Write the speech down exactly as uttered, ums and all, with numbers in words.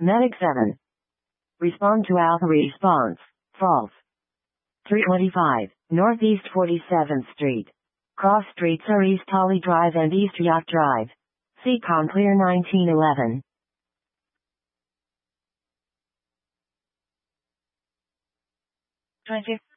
Medic seven. Respond to alpha response. False. three twenty-five, Northeast forty-seventh Street. Cross streets are East Holly Drive and East Yacht Drive. C C O M clear nineteen eleven. twenty